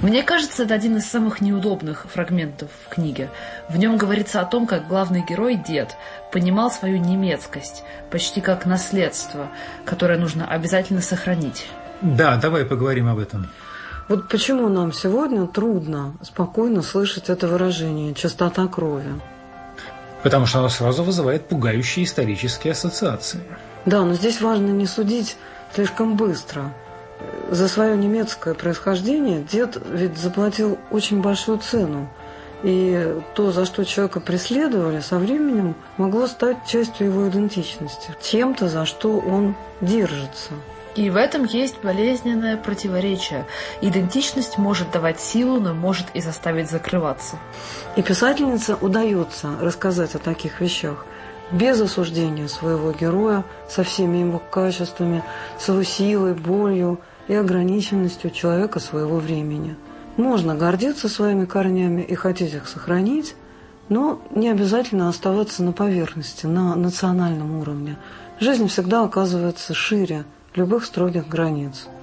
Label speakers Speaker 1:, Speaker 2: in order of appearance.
Speaker 1: Мне кажется, это один из самых неудобных фрагментов в книге. В нем говорится о том, как главный герой, дед, понимал свою немецкость, почти как наследство, которое нужно обязательно сохранить.
Speaker 2: Да, давай поговорим об этом.
Speaker 3: Вот почему нам сегодня трудно спокойно слышать это выражение «чистота крови».
Speaker 2: Потому что оно сразу вызывает пугающие исторические ассоциации.
Speaker 3: Да, но здесь важно не судить слишком быстро. За свое немецкое происхождение дед ведь заплатил очень большую цену. И то, за что человека преследовали, со временем могло стать частью его идентичности. Чем-то, за что он держится.
Speaker 1: И в этом есть болезненное противоречие. Идентичность может давать силу, но может и заставить закрываться.
Speaker 3: И писательнице удается рассказать о таких вещах без осуждения своего героя, со всеми его качествами, с его силой, болью и ограниченностью человека своего времени. Можно гордиться своими корнями и хотеть их сохранить, но не обязательно оставаться на поверхности, на национальном уровне. Жизнь всегда оказывается шире любых строгих границ.